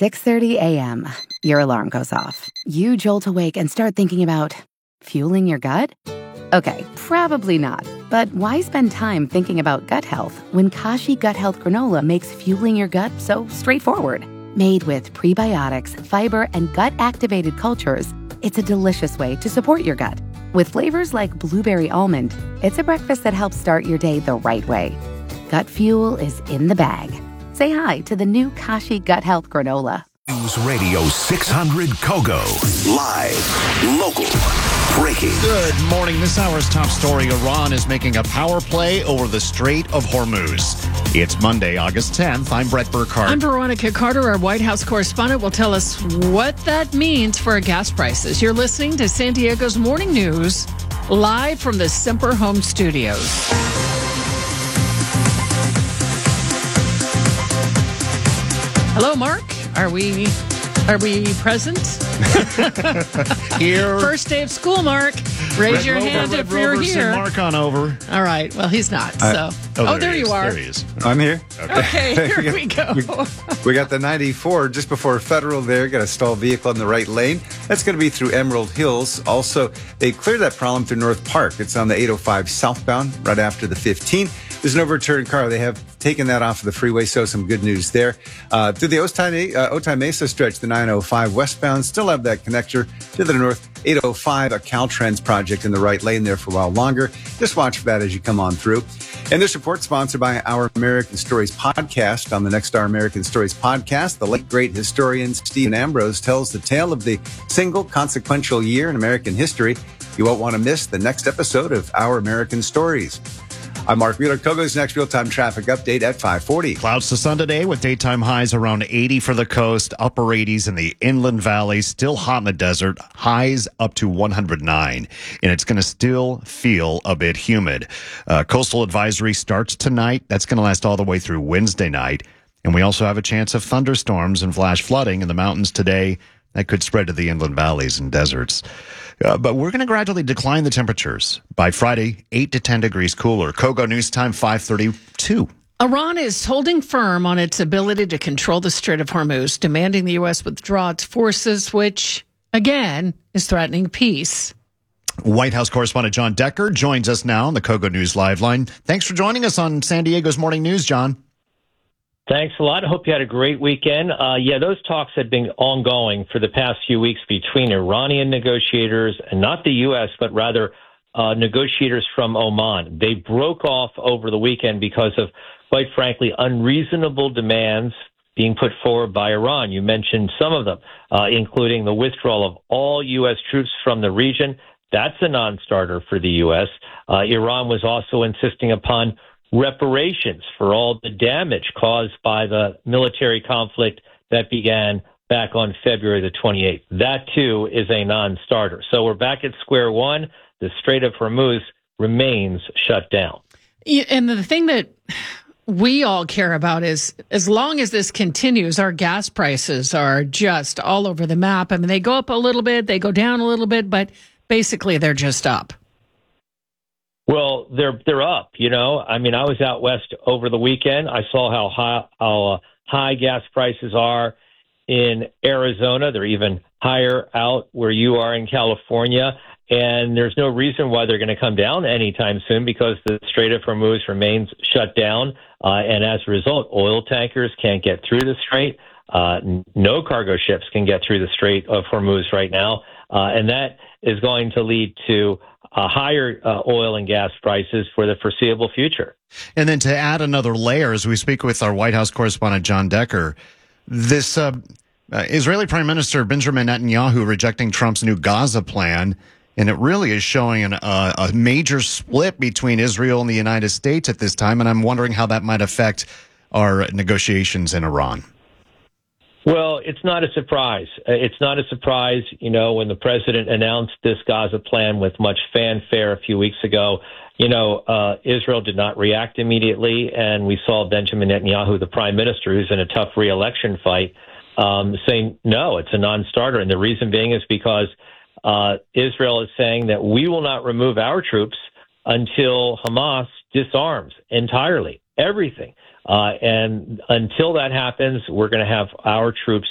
6:30 a.m., your alarm goes off. You jolt awake and start thinking about fueling your gut? Okay, probably not. But why spend time thinking about gut health when Kashi Gut Health Granola makes fueling your gut so straightforward? Made with prebiotics, fiber, and gut-activated cultures, it's a delicious way to support your gut. With flavors like blueberry almond, it's a breakfast that helps start your day the right way. Gut fuel is in the bag. Say hi to the new Kashi Gut Health Granola. News Radio 600 Kogo. Live, local, breaking. Good morning. This hour's top story. Iran is making a power play over the Strait of Hormuz. It's Monday, August 10th. I'm Brett Burkhardt. I'm Veronica Carter. Our White House correspondent will tell us what that means for gas prices. You're listening to San Diego's Morning News, live from the Semper Home Studios. Hello, Mark. Are we present? Here. First day of school, Mark. Raise your hand if you're here. Send Mark on over. All right. Well, he's not. So. There you are. There he is. I'm here. Okay, here we go. We got the 94 just before Federal there. Got a stalled vehicle in the right lane. That's going to be through Emerald Hills. Also, they cleared that problem through North Park. It's on the 805 southbound right after the 15. There's an overturned car. They have taken that off of the freeway, so some good news there. Through the Otay Mesa stretch, the 905 westbound, still have that connector to the north 805, a Caltrans project in the right lane there for a while longer. Just watch for that as you come on through. And this report sponsored by Our American Stories podcast. On the next Our American Stories podcast, the late great historian Stephen Ambrose tells the tale of the single consequential year in American history. You won't want to miss the next episode of Our American Stories. I'm Mark Mueller. Kogo's next real-time traffic update at 5:40. Clouds to sun today with daytime highs around 80 for the coast, upper 80s in the inland valleys, still hot in the desert, highs up to 109. And it's going to still feel a bit humid. Coastal advisory starts tonight. That's going to last all the way through Wednesday night. And we also have a chance of thunderstorms and flash flooding in the mountains today. That could spread to the inland valleys and deserts. But we're going to gradually decline the temperatures. By Friday, 8 to 10 degrees cooler. Kogo News Time, 5:32. Iran is holding firm on its ability to control the Strait of Hormuz, demanding the U.S. withdraw its forces, which, again, is threatening peace. White House correspondent John Decker joins us now on the Kogo News Live line. Thanks for joining us on San Diego's Morning News, John. Thanks a lot. I hope you had a great weekend. Those talks had been ongoing for the past few weeks between Iranian negotiators and not the U.S., but rather negotiators from Oman. They broke off over the weekend because of, quite frankly, unreasonable demands being put forward by Iran. You mentioned some of them, including the withdrawal of all U.S. troops from the region. That's a non-starter for the U.S. Iran was also insisting upon reparations for all the damage caused by the military conflict that began back on February the 28th. That, too, is a non-starter. So we're back at square one. The Strait of Hormuz remains shut down. And the thing that we all care about is, as long as this continues, our gas prices are just all over the map. I mean, they go up a little bit, they go down a little bit, but basically they're just up. Well, they're up, you know. I mean, I was out west over the weekend. I saw how high gas prices are in Arizona. They're even higher out where you are in California. And there's no reason why they're going to come down anytime soon because the Strait of Hormuz remains shut down. And as a result, oil tankers can't get through the strait. No cargo ships can get through the Strait of Hormuz right now. And that is going to lead to higher oil and gas prices for the foreseeable future. And then to add another layer, as we speak with our White House correspondent John Decker, this Israeli Prime Minister Benjamin Netanyahu rejecting Trump's new Gaza plan, and it really is showing a major split between Israel and the United States at this time, and I'm wondering how that might affect our negotiations in Iran. Well, it's not a surprise. It's not a surprise, you know, when the president announced this Gaza plan with much fanfare a few weeks ago, you know, Israel did not react immediately. And we saw Benjamin Netanyahu, the prime minister, who's in a tough re-election fight, saying, no, it's a non-starter. And the reason being is because Israel is saying that we will not remove our troops until Hamas disarms entirely everything. And until that happens, we're going to have our troops